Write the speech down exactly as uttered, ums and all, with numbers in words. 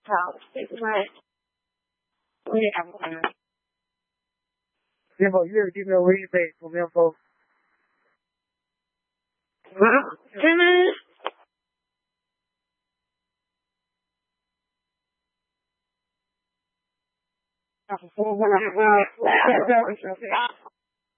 好，另外我也讲完了。 是否月经的违背不妙否？ 啊，真的。啊，我我我我我我我